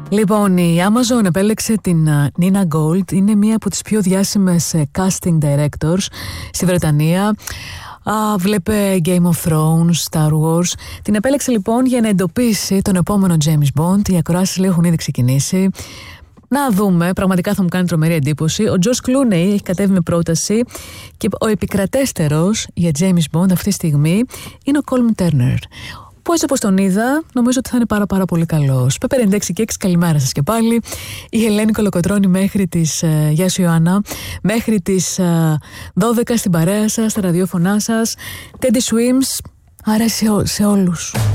Λοιπόν, η Amazon επέλεξε την Nina Gold. Είναι μία από τις πιο διάσημες casting directors στη Βρετανία. Βλέπε Game of Thrones, Star Wars. Την επέλεξε λοιπόν για να εντοπίσει τον επόμενο James Bond. Οι ακροάσεις λέει έχουν ήδη ξεκινήσει. Να δούμε, πραγματικά θα μου κάνει τρομερή εντύπωση. Ο George Clooney έχει κατέβει με πρόταση και ο επικρατέστερος για James Bond αυτή τη στιγμή είναι ο Colm Turner. Που έτσι όπως τον είδα, νομίζω ότι θα είναι πάρα πολύ καλός. Πέπερ 96 και 6, καλημέρα σας και πάλι. Η Ελένη Κολοκοτρώνη μέχρι τις, γεια σου Ιωάννα, μέχρι τις 12 στην παρέα σας, στα ραδιόφωνά σας. Teddy Swims, αρέσει σε όλους.